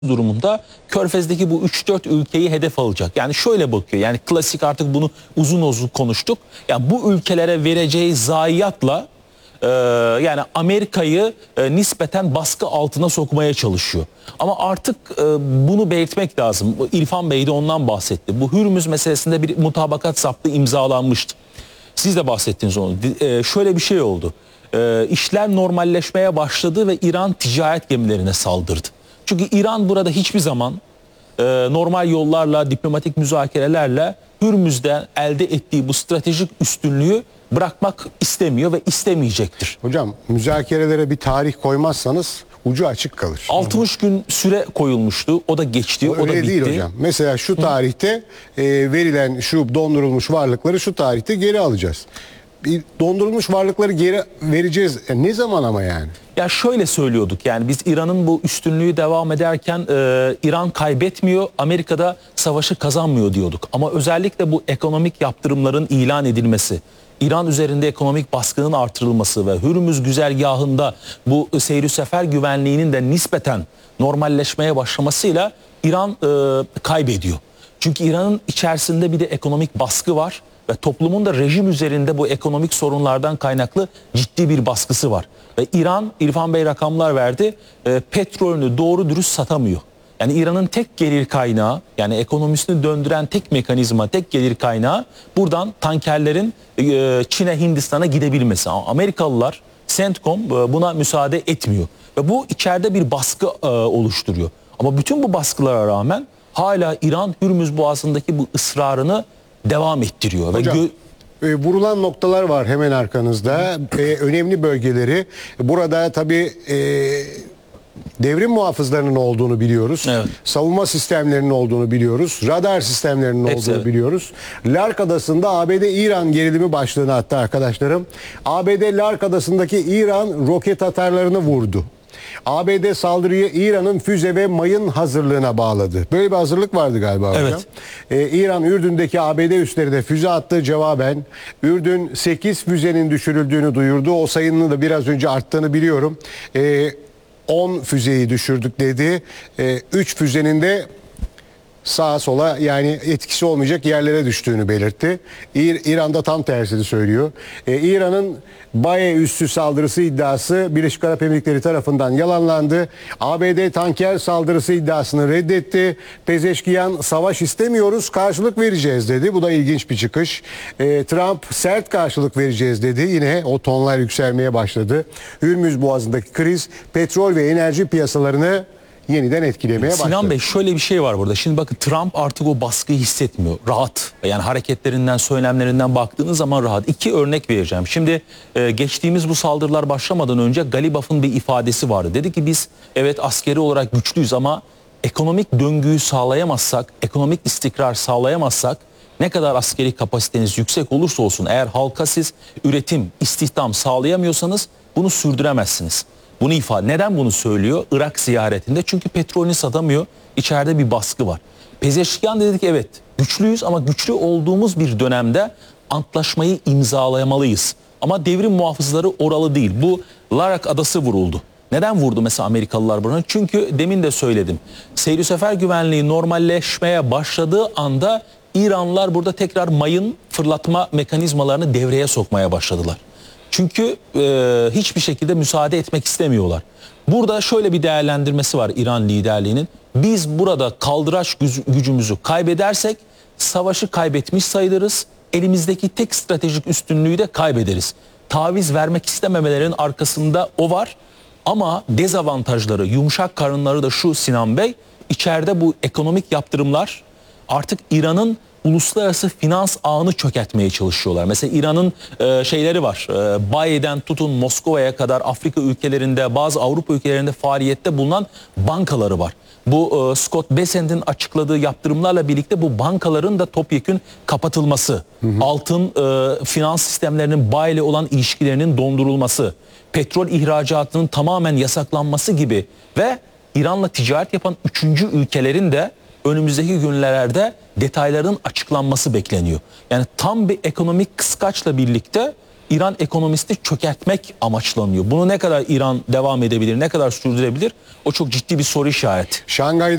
durumunda Körfez'deki bu 3-4 ülkeyi hedef alacak. Yani şöyle bakıyor. Yani klasik, artık bunu uzun uzun konuştuk. Yani bu ülkelere vereceği zayiatla yani Amerika'yı nispeten baskı altına sokmaya çalışıyor. Ama artık bunu belirtmek lazım. İrfan Bey de ondan bahsetti. Bu Hürmüz meselesinde bir mutabakat zaptı imzalanmıştı. Siz de bahsettiniz onu. Şöyle bir şey oldu. İşler normalleşmeye başladı ve İran ticaret gemilerine saldırdı. Çünkü İran burada hiçbir zaman normal yollarla, diplomatik müzakerelerle Hürmüz'den elde ettiği bu stratejik üstünlüğü bırakmak istemiyor ve istemeyecektir. Hocam, müzakerelere bir tarih koymazsanız ucu açık kalır. 60 gün süre koyulmuştu. O da geçti. O da bitti. Değil hocam. Mesela şu tarihte verilen şu dondurulmuş varlıkları şu tarihte geri alacağız. Dondurulmuş varlıkları geri vereceğiz. Ne zaman ama yani? Ya şöyle söylüyorduk, yani biz İran'ın bu üstünlüğü devam ederken İran kaybetmiyor, Amerika'da savaşı kazanmıyor diyorduk. Ama özellikle bu ekonomik yaptırımların ilan edilmesi, İran üzerinde ekonomik baskının artırılması ve Hürmüz güzergahında bu seyri sefer güvenliğinin de nispeten normalleşmeye başlamasıyla İran kaybediyor. Çünkü İran'ın içerisinde bir de ekonomik baskı var ve toplumun da rejim üzerinde bu ekonomik sorunlardan kaynaklı ciddi bir baskısı var. Ve İran, İrfan Bey rakamlar verdi, petrolünü doğru dürüst satamıyor. Yani İran'ın tek gelir kaynağı, yani ekonomisini döndüren tek mekanizma, tek gelir kaynağı buradan tankerlerin Çin'e, Hindistan'a gidebilmesi. Ama Amerikalılar, CENTCOM buna müsaade etmiyor. Ve bu içeride bir baskı oluşturuyor. Ama bütün bu baskılara rağmen hala İran Hürmüz Boğazı'ndaki bu ısrarını devam ettiriyor. Hocam, vurulan noktalar var hemen arkanızda. Önemli bölgeleri. Burada tabii devrim muhafızlarının olduğunu biliyoruz. Evet. Savunma sistemlerinin olduğunu biliyoruz. Radar sistemlerinin olduğunu biliyoruz. Lark Adası'nda ABD-İran gerilimi başlığını attı arkadaşlarım. ABD Lark Adası'ndaki İran roket atarlarını vurdu. ABD saldırıyı İran'ın füze ve mayın hazırlığına bağladı. Böyle bir hazırlık vardı galiba hocam. Evet. İran Ürdün'deki ABD üslerine füze attı, cevaben Ürdün 8 füzenin düşürüldüğünü duyurdu. O sayının da biraz önce arttığını biliyorum. 10 füzeyi düşürdük dedi. 3 füzenin de sağa sola, yani etkisi olmayacak yerlere düştüğünü belirtti. İran'da tam tersini söylüyor. İran'ın Baye üssü saldırısı iddiası Birleşik Arap Emirlikleri tarafından yalanlandı. ABD tanker saldırısı iddiasını reddetti. Pezeşkiyan savaş istemiyoruz, karşılık vereceğiz dedi. Bu da ilginç bir çıkış. Trump sert karşılık vereceğiz dedi. Yine o tonlar yükselmeye başladı. Hürmüz Boğazı'ndaki kriz petrol ve enerji piyasalarını yeniden etkilemeye başladı. Sinan Bey, şöyle bir şey var burada. Şimdi bakın, Trump artık o baskıyı hissetmiyor. Rahat. Yani hareketlerinden, söylemlerinden baktığınız zaman rahat. 2 örnek vereceğim. Şimdi geçtiğimiz bu saldırılar başlamadan önce Galibaf'ın bir ifadesi vardı. Dedi ki biz evet askeri olarak güçlüyüz ama ekonomik döngüyü sağlayamazsak, ekonomik istikrar sağlayamazsak, ne kadar askeri kapasiteniz yüksek olursa olsun, eğer halka siz üretim, istihdam sağlayamıyorsanız bunu sürdüremezsiniz. Bunu ifade. Neden bunu söylüyor? Irak ziyaretinde. Çünkü petrolünü satamıyor. İçeride bir baskı var. Pezeşkiyan dedi ki evet güçlüyüz ama güçlü olduğumuz bir dönemde antlaşmayı imzalayamalıyız. Ama devrim muhafızları oralı değil. Bu Larak Adası vuruldu. Neden vurdu mesela Amerikalılar bunu? Çünkü demin de söyledim. Seyri sefer güvenliği normalleşmeye başladığı anda İranlılar burada tekrar mayın fırlatma mekanizmalarını devreye sokmaya başladılar. Çünkü hiçbir şekilde müsaade etmek istemiyorlar. Burada şöyle bir değerlendirmesi var İran liderliğinin. Biz burada kaldıraç gücümüzü kaybedersek savaşı kaybetmiş sayılırız. Elimizdeki tek stratejik üstünlüğü de kaybederiz. Taviz vermek istememelerinin arkasında o var. Ama dezavantajları, yumuşak karınları da şu Sinan Bey. İçeride bu ekonomik yaptırımlar artık İran'ın uluslararası finans ağını çökertmeye çalışıyorlar. Mesela İran'ın şeyleri var. Baye'den tutun Moskova'ya kadar Afrika ülkelerinde, bazı Avrupa ülkelerinde faaliyette bulunan bankaları var. Bu Scott Bessent'in açıkladığı yaptırımlarla birlikte bu bankaların da topyekün kapatılması, altın finans sistemlerinin Baye ile olan ilişkilerinin dondurulması, petrol ihracatının tamamen yasaklanması gibi ve İran'la ticaret yapan 3. ülkelerin de önümüzdeki günlerde detayların açıklanması bekleniyor. Yani tam bir ekonomik kıskaçla birlikte İran ekonomisini çökertmek amaçlanıyor. Bunu ne kadar İran devam edebilir, ne kadar sürdürebilir? O çok ciddi bir soru işareti. Şangay'da